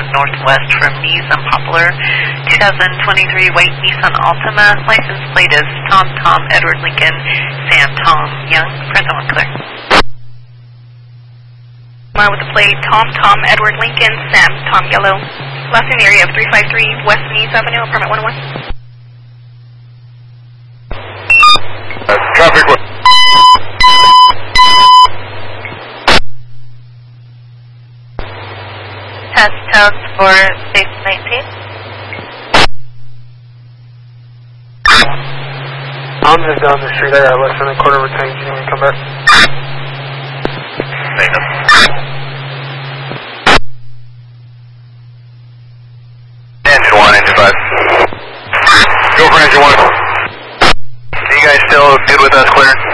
northwest from Nees and Poplar. 2023 white Nissan Altima. License plate is Tom Edward Lincoln Sam Tom Young. Present one clear. With the plate Tom Edward Lincoln Sam Tom Yellow. Last in the area of 353 West Nees Avenue, permit 101. Traffic. Test for station 19. I'm just down the street. I got less than a quarter of a tank. Can you come back? Engine 1, engine 5. Go for engine 1. Are you guys still good with us, clear?